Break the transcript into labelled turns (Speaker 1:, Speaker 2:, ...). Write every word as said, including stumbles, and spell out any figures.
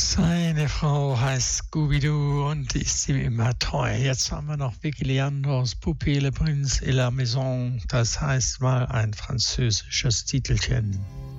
Speaker 1: Seine Frau heißt Scooby-Doo und ist ihm immer treu. Jetzt haben wir noch Vicky Leandros Poupée Le Prince et la Maison. Das heißt mal ein französisches Titelchen.